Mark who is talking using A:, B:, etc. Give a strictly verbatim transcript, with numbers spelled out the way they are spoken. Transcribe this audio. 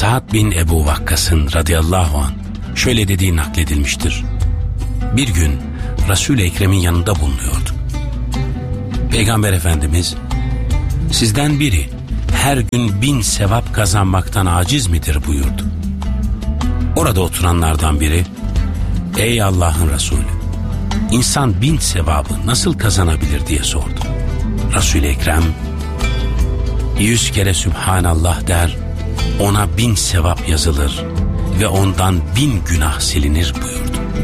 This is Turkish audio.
A: Sa'd bin Ebu Vakkas'ın radıyallahu anh şöyle dediği nakledilmiştir. Bir gün Resul-i Ekrem'in yanında bulunuyordu. Peygamber Efendimiz, sizden biri her gün bin sevap kazanmaktan aciz midir buyurdu. Orada oturanlardan biri, ey Allah'ın Resulü, insan bin sevabı nasıl kazanabilir diye sordu. Resul-i Ekrem, yüz kere Sübhanallah der, ona bin sevap yazılır ve ondan bin günah silinir buyurdu.